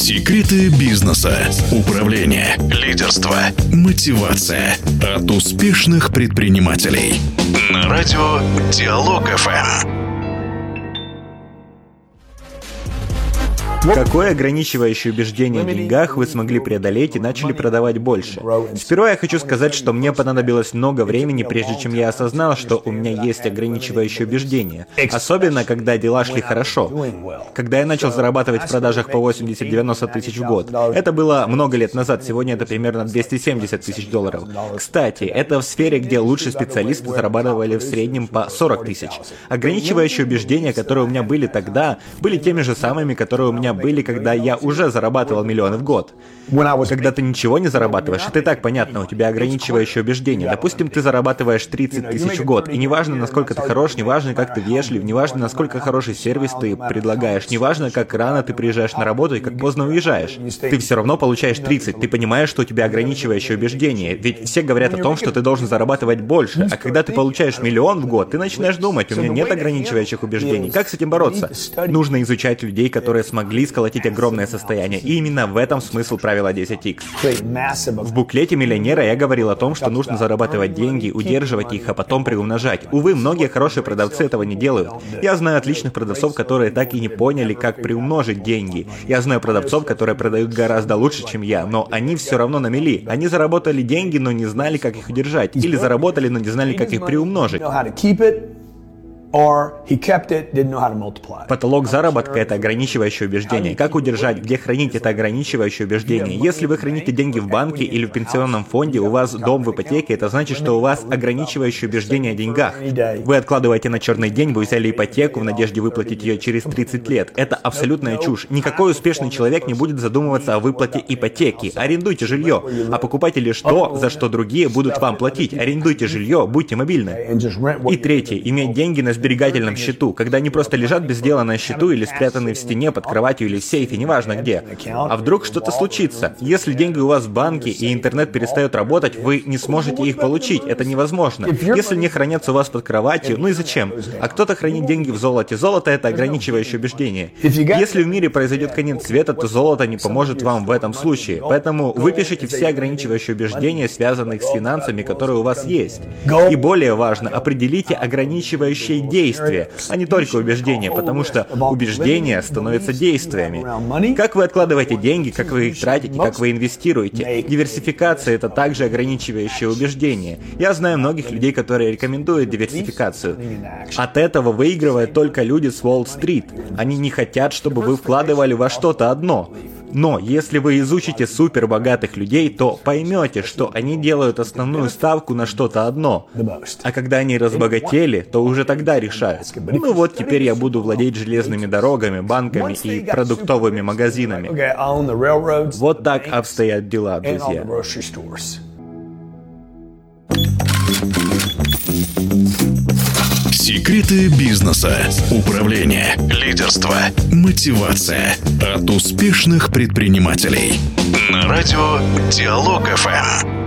Секреты бизнеса, управления, лидерства, мотивация от успешных предпринимателей. На радио Диалог ФМ. Какое ограничивающее убеждение в деньгах вы смогли преодолеть и начали продавать больше? Сперва я хочу сказать, что мне понадобилось много времени, прежде чем я осознал, что у меня есть ограничивающее убеждение. Особенно, когда дела шли хорошо. Когда я начал зарабатывать в продажах по 80-90 тысяч в год. Это было много лет назад, сегодня это примерно 270 тысяч долларов. Кстати, это в сфере, где лучшие специалисты зарабатывали в среднем по 40 тысяч. Ограничивающие убеждения, которые у меня были тогда, были теми же самыми, которые у меня были, когда я уже зарабатывал миллионы в год. Когда ты ничего не зарабатываешь, это и так понятно, у тебя ограничивающее убеждение. Допустим, ты зарабатываешь 30 тысяч в год, и неважно, насколько ты хорош, неважно, как ты вежлив, неважно, насколько хороший сервис ты предлагаешь, неважно, как рано ты приезжаешь на работу и как поздно уезжаешь, ты все равно получаешь 30, ты понимаешь, что у тебя ограничивающее убеждение, ведь все говорят о том, что ты должен зарабатывать больше, а когда ты получаешь миллион в год, ты начинаешь думать, у меня нет ограничивающих убеждений, как с этим бороться? Нужно изучать людей, которые смогли сколотить огромное состояние, и именно в этом смысл правила 10X. В буклете миллионера я говорил о том, что нужно зарабатывать деньги, удерживать их, а потом приумножать. Увы, многие хорошие продавцы этого не делают. Я знаю отличных продавцов, которые так и не поняли, как приумножить деньги. Я знаю продавцов, которые продают гораздо лучше, чем я, но они все равно на мели. Они заработали деньги, но не знали, как их удержать. Или заработали, но не знали, как их приумножить. Потолок заработка – это ограничивающее убеждение. Как удержать, где хранить это ограничивающее убеждение? Если вы храните деньги в банке или в пенсионном фонде, у вас дом в ипотеке, это значит, что у вас ограничивающее убеждение о деньгах. Вы откладываете на черный день, вы взяли ипотеку в надежде выплатить ее через 30 лет. Это абсолютная чушь. Никакой успешный человек не будет задумываться о выплате ипотеки. Арендуйте жилье, а покупайте лишь то, за что другие будут вам платить. Арендуйте жилье, будьте мобильны. И третье – иметь деньги на сберегательном счету, когда они просто лежат без дела на счету или спрятаны в стене, под кроватью или в сейфе, неважно где. А вдруг что-то случится? Если деньги у вас в банке и интернет перестает работать, вы не сможете их получить, это невозможно. Если не хранятся у вас под кроватью, ну и зачем? А кто-то хранит деньги в золоте. Золото – это ограничивающее убеждение. Если в мире произойдет конец света, то золото не поможет вам в этом случае. Поэтому выпишите все ограничивающие убеждения, связанные с финансами, которые у вас есть. И более важно, определите ограничивающие действия, а не только убеждения, потому что убеждения становятся действиями. Как вы откладываете деньги, как вы их тратите, как вы инвестируете. Диверсификация – это также ограничивающее убеждение. Я знаю многих людей, которые рекомендуют диверсификацию. От этого выигрывают только люди с Уолл-стрит. Они не хотят, чтобы вы вкладывали во что-то одно. Но если вы изучите супербогатых людей, то поймете, что они делают основную ставку на что-то одно. А когда они разбогатели, то уже тогда решают. Ну вот теперь я буду владеть железными дорогами, банками и продуктовыми магазинами. Вот так обстоят дела, друзья. Секреты бизнеса, управления, лидерства, мотивация от успешных предпринимателей. На радио Диалог ФМ.